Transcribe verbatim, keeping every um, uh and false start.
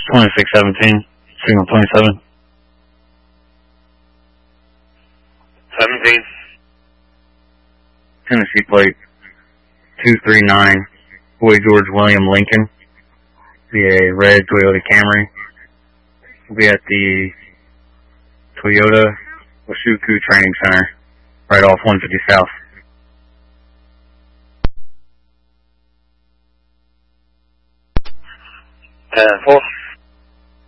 twenty-six seventeen, signal twenty-seven. seventeen. Tennessee plate two three nine, Boy George William Lincoln. Be a red Toyota Camry. We'll be at the Toyota Washuku Training Center, right off one fifty South. ten four.